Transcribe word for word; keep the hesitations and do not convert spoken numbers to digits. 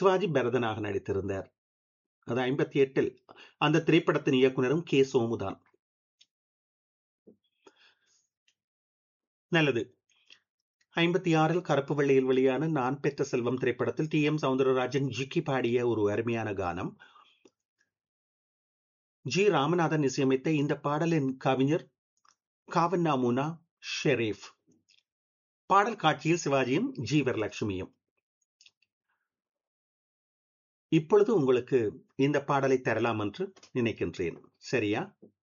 சிவாஜி பரதனாக நடித்திருந்தார். அது ஐம்பத்தி எட்டில். அந்த திரைப்படத்தின் இயக்குனரும் கே சோமுதான். நல்லது. ஐம்பத்தி ஆறில் கருப்பு வெள்ளையில் வெளியான நான் பெற்ற செல்வம் திரைப்படத்தில் டி எம் சவுந்தரராஜன் ஜிக்கி பாடிய ஒரு அருமையான கானம். ஜி ராமநாதன் இசையமைத்த இந்த பாடலின் கவிஞர் காவன்னா முனா ஷெரீப். பாடல் காட்சியில் சிவாஜியும் ஜி வரலட்சுமியும். இப்பொழுது உங்களுக்கு இந்த பாடலை தரலாம் என்று நினைக்கின்றேன். சரியா?